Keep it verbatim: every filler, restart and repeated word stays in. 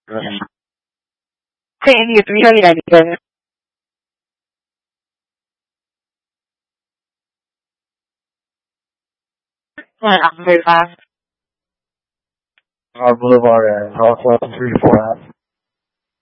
Saying you really like it. Well, I'm very fast. Our Boulevard and Northwest three four out.